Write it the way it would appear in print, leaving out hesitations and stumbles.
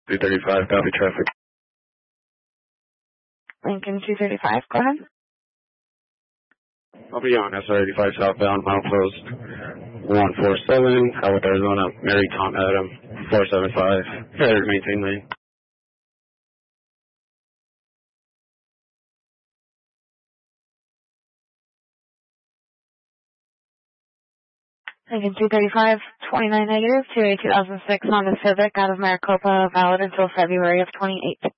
235, copy traffic. Lincoln 235, go ahead. I'll be on SR-85 southbound, milepost 147, Howard, Arizona, Mary Tom Adam, 475, failure to maintain lane. Lincoln 235, 29 negative, 2A 2006 Honda Civic out of Maricopa, valid until February of 28.